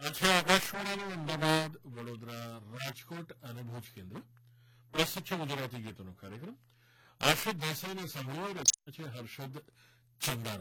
છે આકાશવાણીનું અમદાવાદ, વડોદરા, રાજકોટ અને ભુજ કેન્દ્ર. પ્રસ્તુત છે ગુજરાતી ગીતોનો કાર્યક્રમ. હર્ષદ દેસાઈને સાંભળવા છે હર્ષદ ચંદાના.